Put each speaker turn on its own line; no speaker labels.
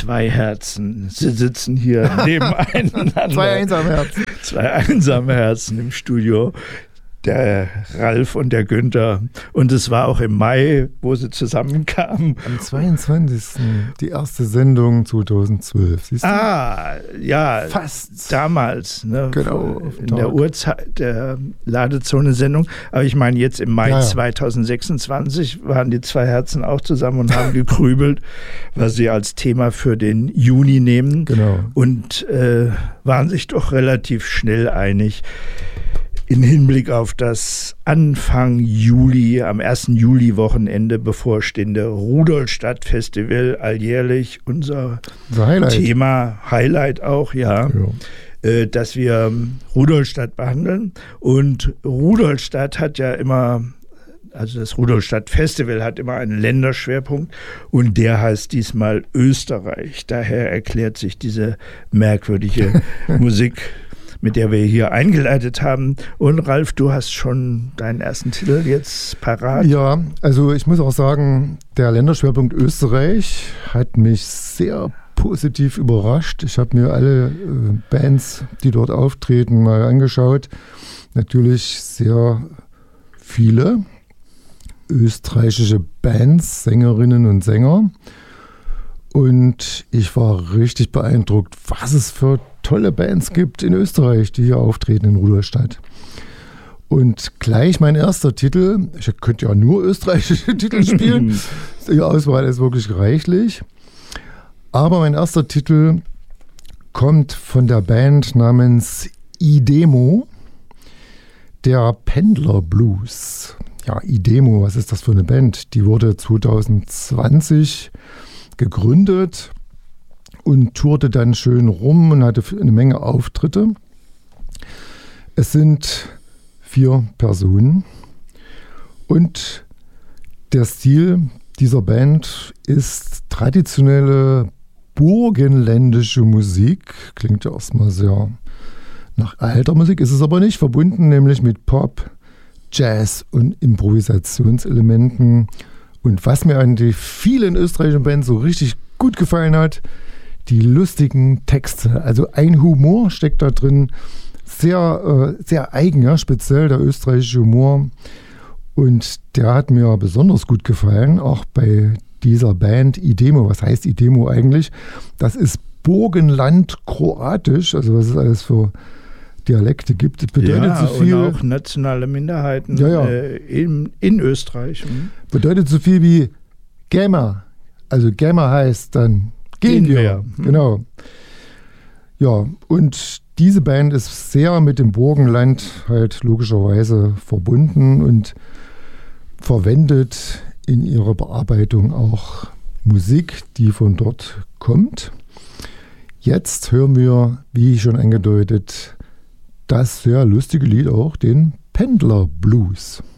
2 Herzen. Sie sitzen hier nebeneinander.
2 einsame Herzen.
2 einsame Herzen im Studio. Der Ralf und der Günther. Und es war auch im Mai, wo sie zusammenkamen.
Am 22. die erste Sendung 2012. Siehst du?
Ja.
Fast.
Damals. Ne,
genau.
In der Uhrzeit der Ladezone-Sendung. Aber ich meine, jetzt im Mai 2026 waren die 2 Herzen auch zusammen und haben gegrübelt, was sie als Thema für den Juni nehmen.
Genau.
Und waren sich doch relativ schnell einig. In Hinblick auf das Anfang Juli, am 1. Juli-Wochenende bevorstehende Rudolstadt-Festival, alljährlich unser Thema, Highlight auch, dass wir Rudolstadt behandeln. Und Rudolstadt hat ja immer, also das Rudolstadt-Festival hat immer einen Länderschwerpunkt und der heißt diesmal Österreich. Daher erklärt sich diese merkwürdige Musik, mit der wir hier eingeleitet haben. Und Ralf, du hast schon deinen ersten Titel jetzt parat.
Ja, also ich muss auch sagen, der Länderschwerpunkt Österreich hat mich sehr positiv überrascht. Ich habe mir alle Bands, die dort auftreten, mal angeschaut. Natürlich sehr viele österreichische Bands, Sängerinnen und Sänger. Und ich war richtig beeindruckt, was es für tolle Bands gibt in Österreich, die hier auftreten in Rudolstadt. Und gleich mein erster Titel, ich könnte ja nur österreichische Titel spielen, die Auswahl ist wirklich reichlich. Aber mein erster Titel kommt von der Band namens Idemo, der Pendler Blues. Ja, Idemo, was ist das für eine Band? Die wurde 2020 gegründet und tourte dann schön rum und hatte eine Menge Auftritte. Es sind 4 Personen und der Stil dieser Band ist traditionelle burgenländische Musik. Klingt ja erstmal sehr nach alter Musik, ist es aber nicht, verbunden nämlich mit Pop, Jazz und Improvisationselementen. Und was mir an die vielen österreichischen Bands so richtig gut gefallen hat, die lustigen Texte. Also ein Humor steckt da drin, sehr, sehr eigen, ja, speziell der österreichische Humor. Und der hat mir besonders gut gefallen, auch bei dieser Band Idemo. Was heißt Idemo eigentlich? Das ist Burgenland-Kroatisch, also was es alles für Dialekte gibt. Das bedeutet so viel,
und auch nationale Minderheiten in Österreich.
Bedeutet so viel wie Gamer. Also Gamer heißt dann gehen wir. Genau. Ja, und diese Band ist sehr mit dem Burgenland halt logischerweise verbunden und verwendet in ihrer Bearbeitung auch Musik, die von dort kommt. Jetzt hören wir, wie schon angedeutet, das sehr lustige Lied auch, den Pendler Blues.